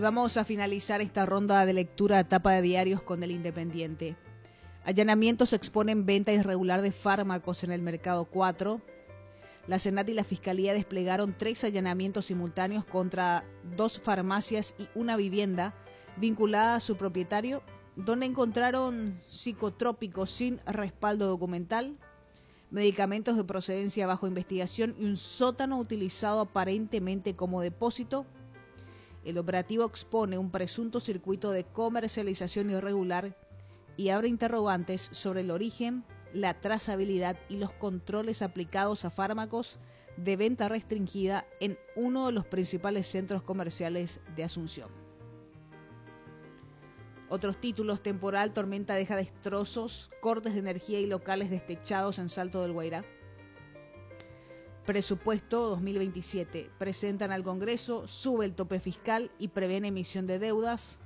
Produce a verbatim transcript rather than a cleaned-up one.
vamos a finalizar esta ronda de lectura a tapa de diarios con El Independiente. Allanamientos exponen venta irregular de fármacos en el Mercado cuatro. La Senat y la Fiscalía desplegaron tres allanamientos simultáneos contra dos farmacias y una vivienda vinculada a su propietario, donde encontraron psicotrópicos sin respaldo documental, medicamentos de procedencia bajo investigación y un sótano utilizado aparentemente como depósito. El operativo expone un presunto circuito de comercialización irregular y abre interrogantes sobre el origen, la trazabilidad y los controles aplicados a fármacos de venta restringida en uno de los principales centros comerciales de Asunción. Otros títulos: temporal, tormenta deja destrozos, cortes de energía y locales destechados en Salto del Guairá. Presupuesto dos mil veintisiete. Presentan al Congreso, sube el tope fiscal y prevén emisión de deudas.